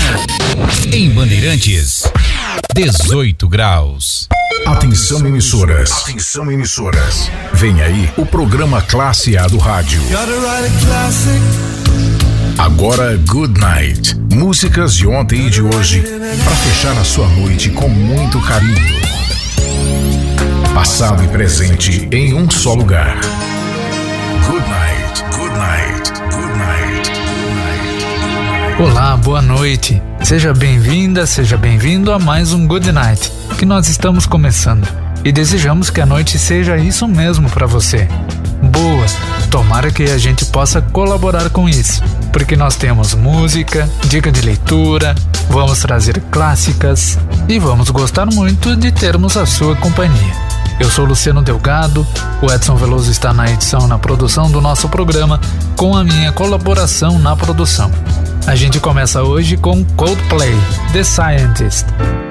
Em Bandeirantes, 18 graus. Atenção emissoras. Atenção emissoras. Vem aí o programa Classe A do rádio. Agora Good Night. Músicas de ontem e de hoje para fechar a sua noite com muito carinho. Passado e presente em um só lugar. Good Night, Good Night, Good Night, Good Night. Olá, boa noite. Seja bem-vinda, seja bem-vindo a mais um Good Night, que nós estamos começando. E desejamos que a noite seja isso mesmo para você. Boa! Tomara que a gente possa colaborar com isso, porque nós temos música, dica de leitura, vamos trazer clássicas e vamos gostar muito de termos a sua companhia. Eu sou Luciano Delgado, o Edson Veloso está na edição e na produção do nosso programa, com a minha colaboração na produção. A gente começa hoje com Coldplay, The Scientist.